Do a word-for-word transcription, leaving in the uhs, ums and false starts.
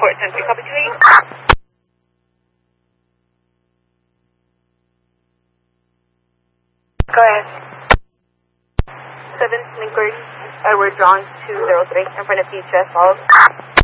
Fort ten three, copy two eight. Go ahead. seven Lincoln, Edward John two zero three, in front of P H S, follow.